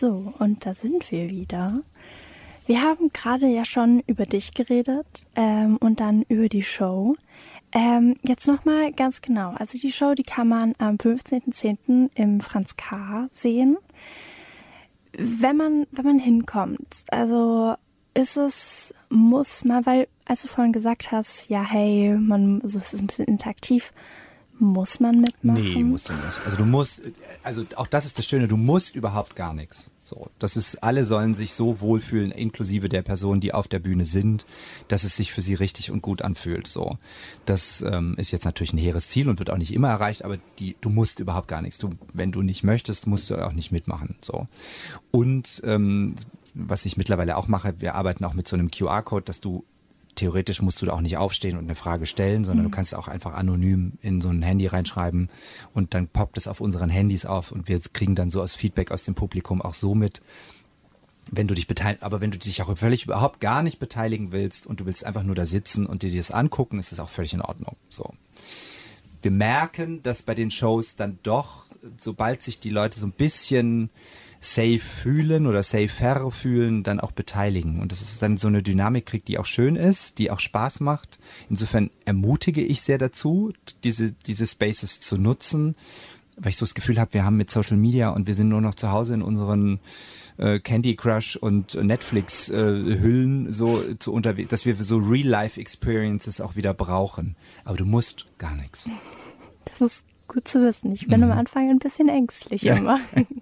So, und da sind wir wieder. Wir haben gerade ja schon über dich geredet und dann über die Show. Jetzt nochmal ganz genau. Also die Show, die kann man am 15.10. im Franz K. sehen. Wenn man hinkommt, also muss man, weil, als du vorhin gesagt hast, ja, hey, so ist es ein bisschen interaktiv, muss man mitmachen? Nee, musst du nicht. Also auch das ist das Schöne, du musst überhaupt gar nichts. So, alle sollen sich so wohlfühlen, inklusive der Personen, die auf der Bühne sind, dass es sich für sie richtig und gut anfühlt. So, das ist jetzt natürlich ein hehres Ziel und wird auch nicht immer erreicht, aber du musst überhaupt gar nichts. Wenn du nicht möchtest, musst du auch nicht mitmachen. So. Und was ich mittlerweile auch mache, wir arbeiten auch mit so einem QR-Code, dass theoretisch musst du auch nicht aufstehen und eine Frage stellen, sondern du kannst auch einfach anonym in so ein Handy reinschreiben und dann poppt es auf unseren Handys auf und wir kriegen dann so aus Feedback aus dem Publikum auch so mit, wenn du dich aber wenn du dich auch völlig überhaupt gar nicht beteiligen willst und du willst einfach nur da sitzen und dir das angucken, ist das auch völlig in Ordnung. So. Wir merken, dass bei den Shows dann doch, sobald sich die Leute so ein bisschen safe fühlen oder safer fühlen, dann auch beteiligen. Und das ist dann so eine Dynamik kriegt, die auch schön ist, die auch Spaß macht. Insofern ermutige ich sehr dazu, diese Spaces zu nutzen, weil ich so das Gefühl habe, wir haben mit Social Media und wir sind nur noch zu Hause in unseren Candy Crush und Netflix Hüllen so unterwegs, dass wir so Real-Life-Experiences auch wieder brauchen. Aber du musst gar nichts. Das ist gut zu wissen. Ich bin am Anfang ein bisschen ängstlich immer.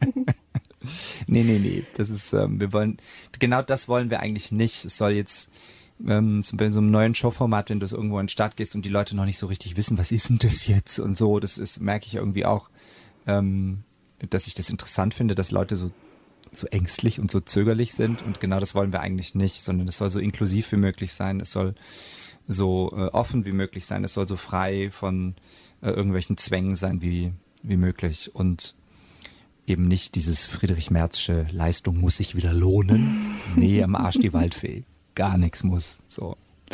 Nee. Das ist, genau das wollen wir eigentlich nicht. Es soll jetzt bei so einem neuen Showformat, wenn du irgendwo an den Start gehst und die Leute noch nicht so richtig wissen, was ist denn das jetzt und so, merke ich irgendwie auch, dass ich das interessant finde, dass Leute so ängstlich und so zögerlich sind und genau das wollen wir eigentlich nicht, sondern es soll so inklusiv wie möglich sein, es soll so offen wie möglich sein, es soll so frei von irgendwelchen Zwängen sein wie möglich und eben nicht dieses Friedrich-Merzsche Leistung muss sich wieder lohnen. Nee, am Arsch die Waldfee. Gar nichts muss. So.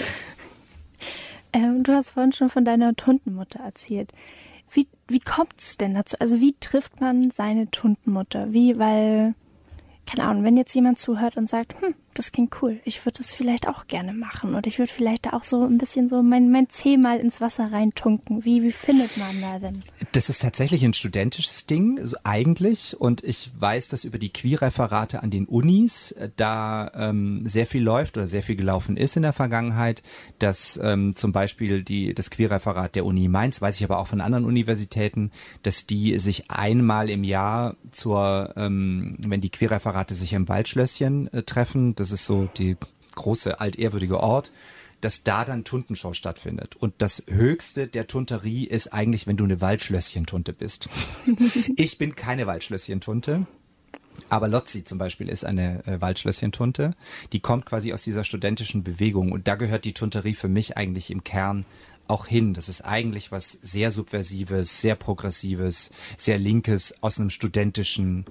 Du hast vorhin schon von deiner Tuntenmutter erzählt. Wie kommt's denn dazu? Also wie trifft man seine Tuntenmutter? Weil, keine Ahnung, wenn jetzt jemand zuhört und sagt, das klingt cool, ich würde das vielleicht auch gerne machen und ich würde vielleicht da auch so ein bisschen so mein Zeh mal ins Wasser reintunken. Wie findet man da denn? Das ist tatsächlich ein studentisches Ding, also eigentlich. Und ich weiß, dass über die Queer-Referate an den Unis da sehr viel läuft oder sehr viel gelaufen ist in der Vergangenheit. Dass zum Beispiel das Queer-Referat der Uni Mainz, weiß ich aber auch von anderen Universitäten, dass die sich einmal im Jahr wenn die Queer-Referate sich im Waldschlösschen treffen, das ist so die große altehrwürdige Ort, dass da dann Tuntenshow stattfindet. Und das Höchste der Tunterie ist eigentlich, wenn du eine Waldschlösschen-Tunte bist. Ich bin keine Waldschlösschen-Tunte, aber Lotzi zum Beispiel ist eine Waldschlösschen-Tunte. Die kommt quasi aus dieser studentischen Bewegung und da gehört die Tunterie für mich eigentlich im Kern auch hin. Das ist eigentlich was sehr Subversives, sehr Progressives, sehr Linkes aus einer studentischen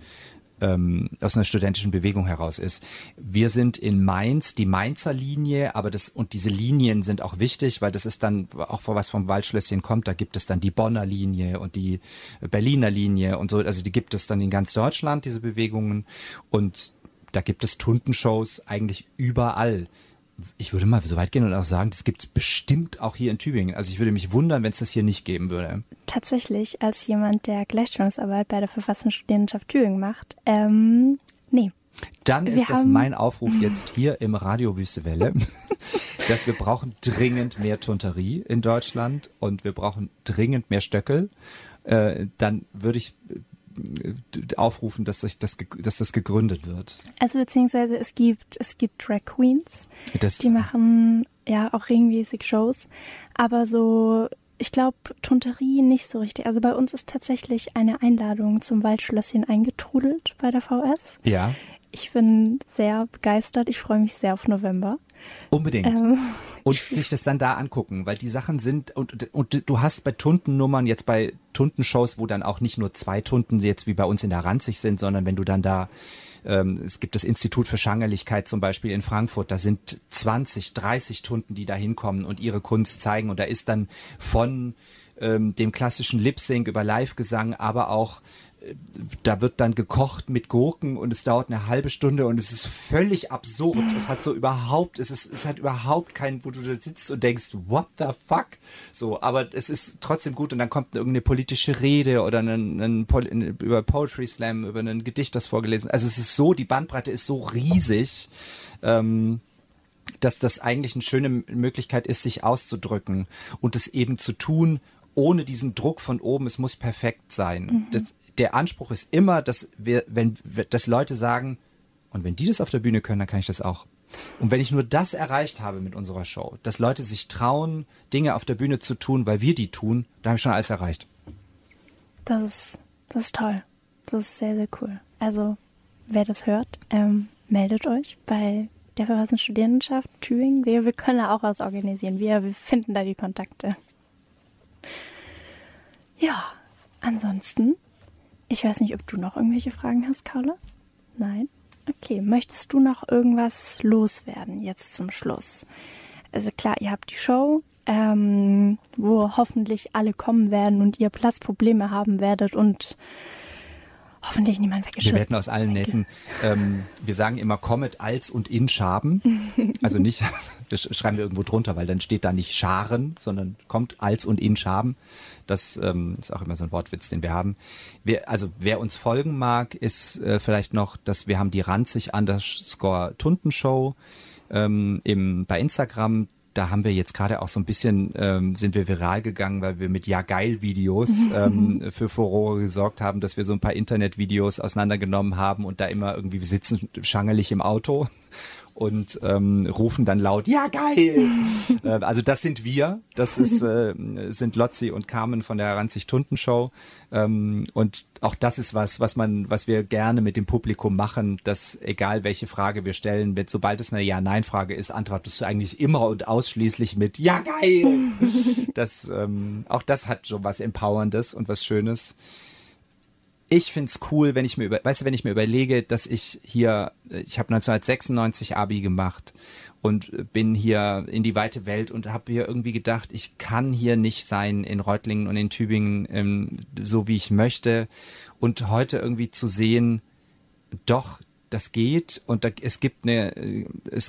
Bewegung heraus ist. Wir sind in Mainz, die Mainzer Linie, und diese Linien sind auch wichtig, weil das ist dann auch was vom Waldschlösschen kommt, da gibt es dann die Bonner Linie und die Berliner Linie und so, also die gibt es dann in ganz Deutschland, diese Bewegungen, und da gibt es Tuntenshows eigentlich überall. Ich würde mal so weit gehen und auch sagen, das gibt es bestimmt auch hier in Tübingen. Also ich würde mich wundern, wenn es das hier nicht geben würde. Tatsächlich, als jemand, der Gleichstellungsarbeit bei der Verfassungsstudentenschaft Tübingen macht, nee. Dann ist das mein Aufruf jetzt hier im Radio Wüste Welle, dass wir brauchen dringend mehr Tunterie in Deutschland und wir brauchen dringend mehr Stöckel. Dann würde ich aufrufen, dass das gegründet wird. Also beziehungsweise es gibt Drag Queens, die machen ja auch regelmäßig Shows, aber so, ich glaube, Tunterie nicht so richtig. Also bei uns ist tatsächlich eine Einladung zum Waldschlösschen eingetrudelt bei der VS. Ja. Ich bin sehr begeistert, ich freue mich sehr auf November. Unbedingt. Und sich das dann da angucken, weil die Sachen sind, und du hast bei Tuntennummern, jetzt bei Tuntenshows, wo dann auch nicht nur 2 Tunten jetzt wie bei uns in der Ranzig sind, sondern wenn du dann da, es gibt das Institut für Schangerlichkeit zum Beispiel in Frankfurt, da sind 20, 30 Tunten, die da hinkommen und ihre Kunst zeigen, und da ist dann von dem klassischen Lip-Sync über Live-Gesang, aber auch da wird dann gekocht mit Gurken und es dauert eine halbe Stunde und es ist völlig absurd. Es hat es hat überhaupt keinen, wo du da sitzt und denkst, what the fuck? So, aber es ist trotzdem gut und dann kommt irgendeine politische Rede oder über Poetry Slam, über ein Gedicht, das vorgelesen. Also es ist so, die Bandbreite ist so riesig, dass das eigentlich eine schöne Möglichkeit ist, sich auszudrücken und es eben zu tun, ohne diesen Druck von oben, es muss perfekt sein. Der Anspruch ist immer, dass dass Leute sagen, und wenn die das auf der Bühne können, dann kann ich das auch. Und wenn ich nur das erreicht habe mit unserer Show, dass Leute sich trauen, Dinge auf der Bühne zu tun, weil wir die tun, dann habe ich schon alles erreicht. Das ist toll. Das ist sehr, sehr cool. Also, wer das hört, meldet euch bei der Verfassung Studierendenschaft Tübingen. Wir können da auch was organisieren. Wir finden da die Kontakte. Ja, ansonsten, ich weiß nicht, ob du noch irgendwelche Fragen hast, Carlos? Nein? Okay, möchtest du noch irgendwas loswerden jetzt zum Schluss? Also klar, ihr habt die Show, wo hoffentlich alle kommen werden und ihr Platzprobleme haben werdet und hoffentlich niemand weggeschickt. Wir werden aus allen Nähten, wir sagen immer kommet als und in Schaben. Also nicht, das schreiben wir irgendwo drunter, weil dann steht da nicht Scharen, sondern kommt als und in Schaben. Das ist auch immer so ein Wortwitz, den wir haben. Wer uns folgen mag, ist vielleicht noch, dass wir haben die Ranzig_Tuntenshow bei Instagram. Da haben wir jetzt gerade auch so ein bisschen, sind wir viral gegangen, weil wir mit Ja-Geil-Videos für Furore gesorgt haben, dass wir so ein paar Internetvideos auseinandergenommen haben und da immer irgendwie, wir sitzen schangerlich im Auto und rufen dann laut, ja geil! Also das sind wir, das sind Lotzi und Carmen von der Ranzig-Tuntenshow und auch das ist was wir gerne mit dem Publikum machen, dass egal welche Frage wir stellen, sobald es eine Ja-Nein-Frage ist, antwortest du eigentlich immer und ausschließlich mit ja geil! Auch das hat schon was Empowerndes und was Schönes. Ich find's cool, wenn ich mir überlege, dass ich habe 1996 Abi gemacht und bin hier in die weite Welt und habe hier irgendwie gedacht, ich kann hier nicht sein in Reutlingen und in Tübingen, so wie ich möchte. Und heute irgendwie zu sehen, doch, das geht und es gibt eine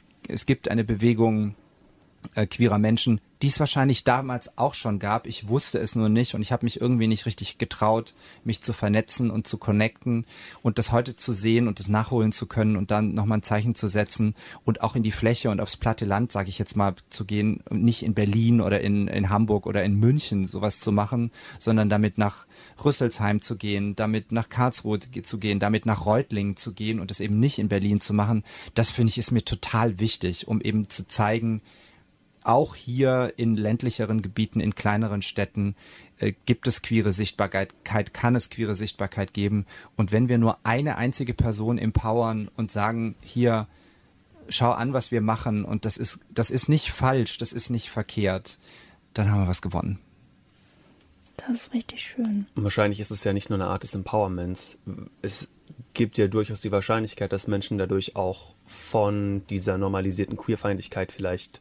Bewegung queerer Menschen, die es wahrscheinlich damals auch schon gab. Ich wusste es nur nicht und ich habe mich irgendwie nicht richtig getraut, mich zu vernetzen und zu connecten und das heute zu sehen und das nachholen zu können und dann nochmal ein Zeichen zu setzen und auch in die Fläche und aufs platte Land, sage ich jetzt mal, zu gehen und nicht in Berlin oder in Hamburg oder in München sowas zu machen, sondern damit nach Rüsselsheim zu gehen, damit nach Karlsruhe zu gehen, damit nach Reutlingen zu gehen und das eben nicht in Berlin zu machen. Das finde ich ist mir total wichtig, um eben zu zeigen, auch hier in ländlicheren Gebieten, in kleineren Städten gibt es queere Sichtbarkeit, kann es queere Sichtbarkeit geben. Und wenn wir nur eine einzige Person empowern und sagen, hier, schau an, was wir machen und das ist nicht falsch, das ist nicht verkehrt, dann haben wir was gewonnen. Das ist richtig schön. Und wahrscheinlich ist es ja nicht nur eine Art des Empowerments. Es gibt ja durchaus die Wahrscheinlichkeit, dass Menschen dadurch auch von dieser normalisierten Queerfeindlichkeit vielleicht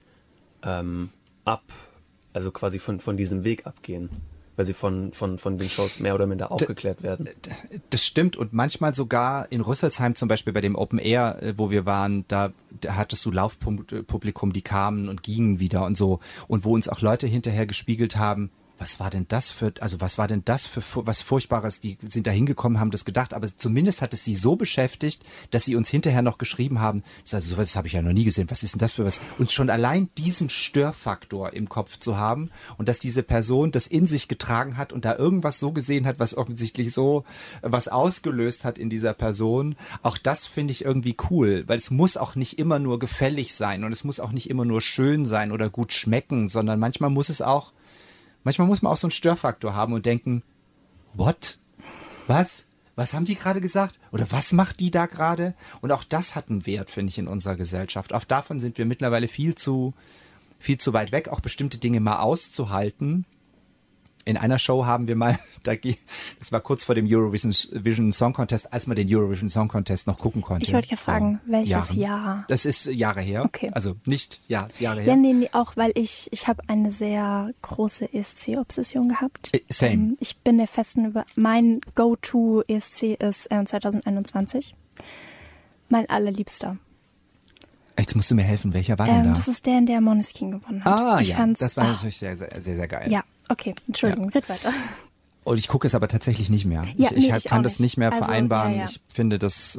also quasi von diesem Weg abgehen, weil sie von den Shows mehr oder minder aufgeklärt werden. Das stimmt und manchmal sogar in Rüsselsheim zum Beispiel bei dem Open Air, wo wir waren, da hattest du Laufpublikum, die kamen und gingen wieder und so und wo uns auch Leute hinterher gespiegelt haben, was war denn das für was Furchtbares, die sind da hingekommen, haben das gedacht, aber zumindest hat es sie so beschäftigt, dass sie uns hinterher noch geschrieben haben, sowas habe ich ja noch nie gesehen, was ist denn das für was? Und schon allein diesen Störfaktor im Kopf zu haben und dass diese Person das in sich getragen hat und da irgendwas so gesehen hat, was offensichtlich so was ausgelöst hat in dieser Person, auch das finde ich irgendwie cool, weil es muss auch nicht immer nur gefällig sein und es muss auch nicht immer nur schön sein oder gut schmecken, sondern manchmal muss man auch so einen Störfaktor haben und denken, what? Was? Was haben die gerade gesagt? Oder was macht die da gerade? Und auch das hat einen Wert, finde ich, in unserer Gesellschaft. Auch davon sind wir mittlerweile viel zu weit weg, auch bestimmte Dinge mal auszuhalten. In einer Show haben wir mal, das war kurz vor dem Eurovision Song Contest, als man den Eurovision Song Contest noch gucken konnte. Ich wollte ja fragen, welches Jahr? Das ist Jahre her. Okay. Also nicht, ist Jahre her. Ja, nee, auch, weil ich habe eine sehr große ESC-Obsession gehabt. Same. Ich bin der festen mein Go-To-ESC ist 2021. Mein allerliebster. Jetzt musst du mir helfen, welcher war denn da? Das ist der, in der Måneskin gewonnen hat. Das war natürlich sehr, sehr, sehr, sehr geil. Ja, okay, Entschuldigung, red weiter. Und ich gucke es aber tatsächlich nicht mehr. Ja, ich ich kann auch das nicht mehr vereinbaren. Ich finde, dass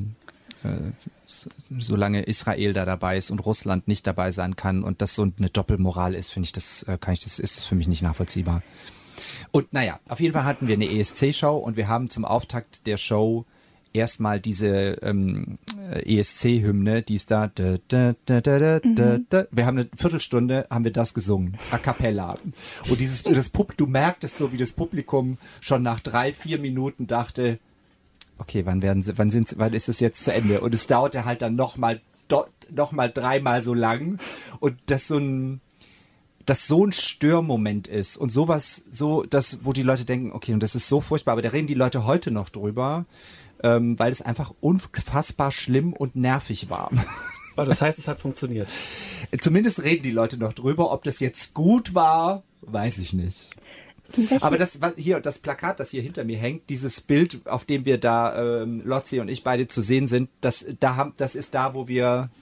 solange Israel da dabei ist und Russland nicht dabei sein kann und das so eine Doppelmoral ist, finde ich, ist das für mich nicht nachvollziehbar. Und naja, auf jeden Fall hatten wir eine ESC-Show und wir haben zum Auftakt der Show erstmal diese ESC-Hymne, die ist da. Wir haben eine Viertelstunde, haben wir das gesungen, a cappella. Und du merktest so, wie das Publikum schon nach 3-4 Minuten dachte, okay, wann ist es jetzt zu Ende? Und es dauerte halt dann noch mal 3-mal so lang. Und das so ein Störmoment ist und sowas, wo die Leute denken, okay, und das ist so furchtbar, aber da reden die Leute heute noch drüber, weil es einfach unfassbar schlimm und nervig war. Aber das heißt, es hat funktioniert. Zumindest reden die Leute noch drüber. Ob das jetzt gut war, weiß ich nicht. Aber das Plakat, das hier hinter mir hängt, dieses Bild, auf dem wir da, Lotzi und ich beide zu sehen sind, das ist da, wo wir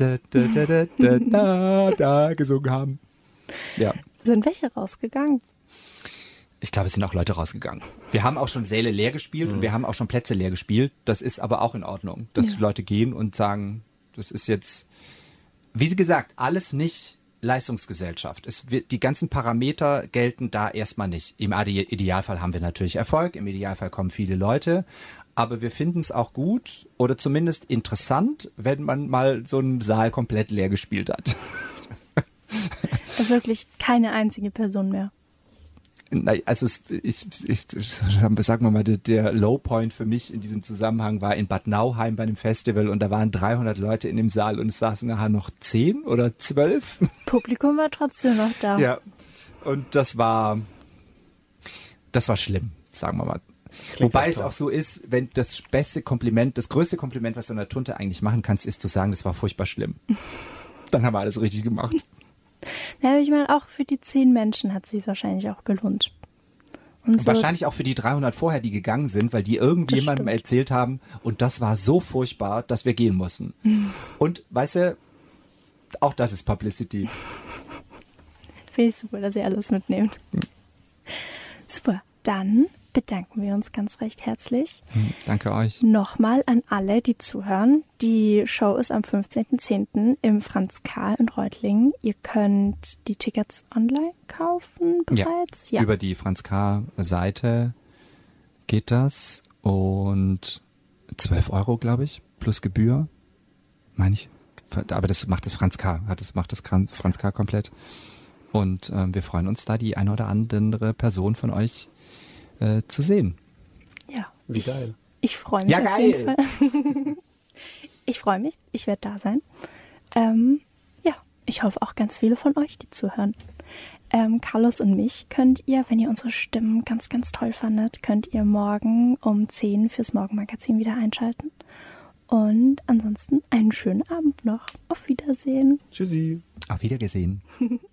da gesungen haben. Ja. Sind welche rausgegangen? Ich glaube, es sind auch Leute rausgegangen. Wir haben auch schon Säle leer gespielt und wir haben auch schon Plätze leer gespielt. Das ist aber auch in Ordnung, dass die Leute gehen und sagen, das ist jetzt, wie sie gesagt, alles nicht Leistungsgesellschaft. Die ganzen Parameter gelten da erstmal nicht. Im Idealfall haben wir natürlich Erfolg, im Idealfall kommen viele Leute, aber wir finden es auch gut oder zumindest interessant, wenn man mal so einen Saal komplett leer gespielt hat. Also wirklich keine einzige Person mehr. Also sagen wir mal, der Lowpoint für mich in diesem Zusammenhang war in Bad Nauheim bei einem Festival und da waren 300 Leute in dem Saal und es saßen nachher noch 10 oder 12. Publikum war trotzdem noch da. Ja, und das war schlimm, sagen wir mal. Wobei es auch so ist, wenn das größte Kompliment, was du einer Tunte eigentlich machen kannst, ist zu sagen, das war furchtbar schlimm. Dann haben wir alles richtig gemacht. Ja, ich meine, auch für die 10 Menschen hat es sich wahrscheinlich auch gelohnt. Und so, wahrscheinlich auch für die 300 vorher, die gegangen sind, weil die irgendjemandem erzählt haben und das war so furchtbar, dass wir gehen mussten. Und weißt du, auch das ist Publicity. Finde ich super, dass ihr alles mitnehmt. Super, dann bedanken wir uns ganz recht herzlich. Danke euch. Nochmal an alle, die zuhören. Die Show ist am 15.10. im Franz K. in Reutlingen. Ihr könnt die Tickets online kaufen bereits. Ja. Über die Franz K. Seite geht das und 12 €, glaube ich, plus Gebühr, meine ich. Aber das macht das Franz K. Macht das Franz K. komplett. Und wir freuen uns da, die eine oder andere Person von euch zu sehen. Ja. Wie geil. Ich freue mich auf jeden Fall. Ich freue mich. Ich werde da sein. Ich hoffe auch ganz viele von euch, die zuhören. Carlos und mich könnt ihr, wenn ihr unsere Stimmen ganz, ganz toll fandet, könnt ihr morgen um 10 fürs Morgenmagazin wieder einschalten. Und ansonsten einen schönen Abend noch. Auf Wiedersehen. Tschüssi. Auf Wiedergesehen.